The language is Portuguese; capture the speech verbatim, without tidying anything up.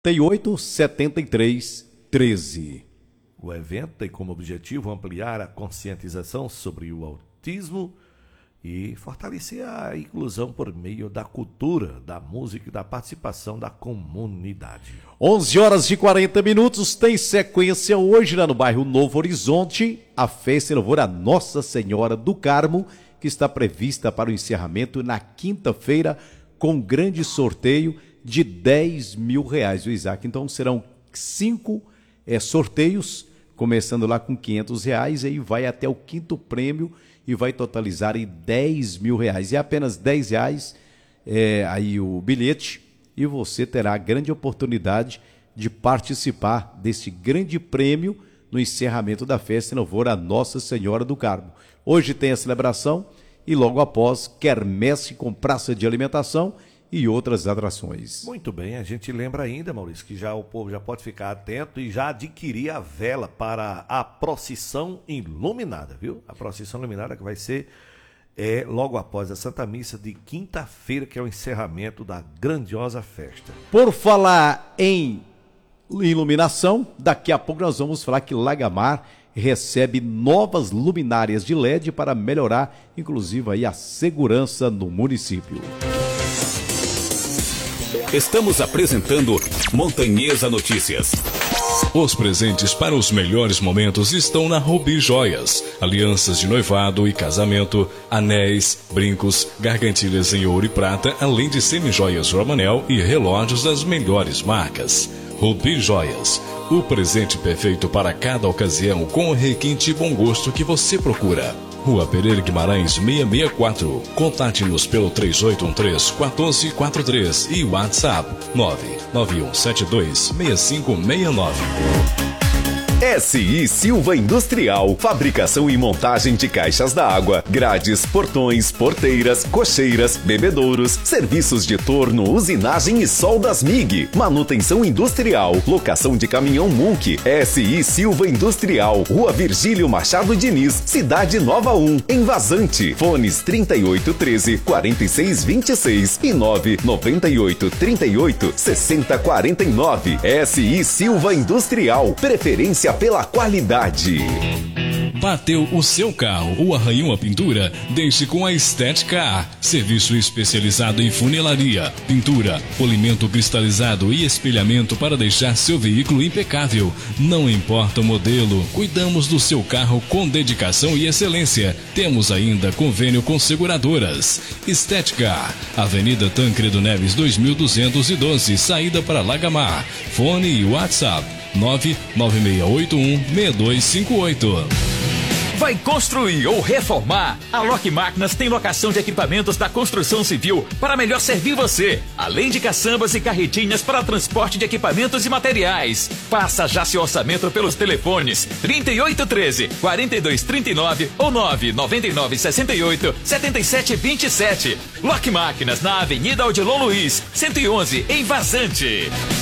oito, setenta e três, treze. O evento tem como objetivo ampliar a conscientização sobre o autismo e fortalecer a inclusão por meio da cultura, da música e da participação da comunidade. onze horas e quarenta minutos, tem sequência hoje lá no bairro Novo Horizonte, a festa em louvor a Nossa Senhora do Carmo, que está prevista para o encerramento na quinta-feira, com grande sorteio de dez mil reais, o Isaac. Então serão cinco é, sorteios, começando lá com quinhentos reais, e aí vai até o quinto prêmio e vai totalizar em dez mil reais. E é apenas dez reais é, aí o bilhete, e você terá a grande oportunidade de participar desse grande prêmio no encerramento da festa em louvor a Nossa Senhora do Carmo. Hoje tem a celebração e logo após quermesse com praça de alimentação e outras atrações. Muito bem, a gente lembra ainda, Maurício, que já o povo já pode ficar atento e já adquirir a vela para a procissão iluminada, viu? A procissão iluminada que vai ser é, logo após a Santa Missa de quinta-feira, que é o encerramento da grandiosa festa. Por falar em iluminação, daqui a pouco nós vamos falar que Lagamar recebe novas luminárias de L E D para melhorar, inclusive, aí, a segurança no município. Estamos apresentando Montanhesa Notícias. Os presentes para os melhores momentos estão na Rubi Joias. Alianças de noivado e casamento, anéis, brincos, gargantilhas em ouro e prata, além de semijoias Romanel e relógios das melhores marcas. Rubi Joias, o presente perfeito para cada ocasião com o requinte e bom gosto que você procura. Rua Pereira Guimarães seiscentos e sessenta e quatro. Contate-nos pelo três oito um três, um quatro quatro três e WhatsApp nove nove um sete dois, seis cinco seis nove. S I Silva Industrial, fabricação e montagem de caixas d'água, grades, portões, porteiras, cocheiras, bebedouros, serviços de torno, usinagem e soldas M I G, manutenção industrial, locação de caminhão Munk. S I Silva Industrial, Rua Virgílio Machado Diniz, Cidade Nova um, em Vazante. Fones trinta e oito treze, quarenta e seis vinte e seis e nove noventa e oito trinta e oito sessenta quarenta e nove. S I Silva Industrial, preferência pela qualidade. Bateu o seu carro ou arranhou a pintura? Deixe com a Estética. Serviço especializado em funilaria, pintura, polimento cristalizado e espelhamento para deixar seu veículo impecável. Não importa o modelo, cuidamos do seu carro com dedicação e excelência. Temos ainda convênio com seguradoras. Estética, Avenida Tancredo Neves dois mil duzentos e doze, saída para Lagamar. Fone e WhatsApp nove nove seis oito um, seis dois cinco oito. Vai construir ou reformar? A Lock Máquinas tem locação de equipamentos da construção civil para melhor servir você, além de caçambas e carretinhas para transporte de equipamentos e materiais. Faça já seu orçamento pelos telefones trinta e oito treze, quarenta e dois trinta e nove ou nove nove nove sessenta e oito, setenta e sete vinte e sete. Lock Máquinas na Avenida Odilon Luiz, cento e onze, em Vazante.